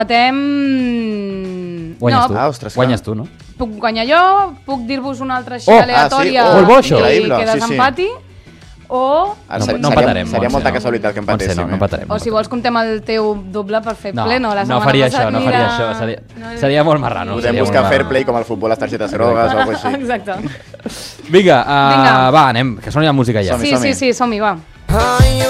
Guanyes tu. Ostres, Guanyes tu, no? Puc guanyar jo, puc dir-vos una altra així aleatòria Molt bo, això. i Increïble, que sí, sí. desempati, o... No empatarem. Seria molta casualitat que empatéssim. No empatarem. O si vols comptem el teu doble per fer pleno. La no setmana faria passada, això, no faria això. Seria molt marrano. Podem buscar fair play com al futbol, les targetes grogues o alguna cosa així. Exacte. Vinga, va, anem, que soni la música ja. Som-hi. Sí, som-hi, va.